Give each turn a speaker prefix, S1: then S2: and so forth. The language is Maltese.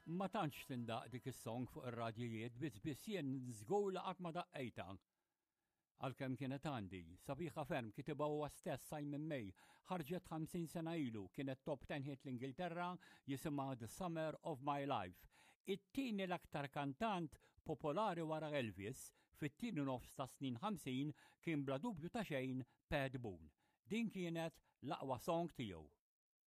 S1: Ma tantx tindaq dik is-song fuq ir-radjijiet biss jien żgur li qatt ma daqqejta. Għalkemm kienet għandi, sabiħa ferm kitibha huwa stess Simon May, ħarġet 50 sena ilu, kienet top 10 hit l-Ingilterra, jisimha The Summer of My Life. It-tieni l-aktar kantant popolari wara Elvis fit-tieni nofs ta' snin 50 kien bla dubju ta' xejn Pat Boone. Din kienet l-aqwa song tiegħu.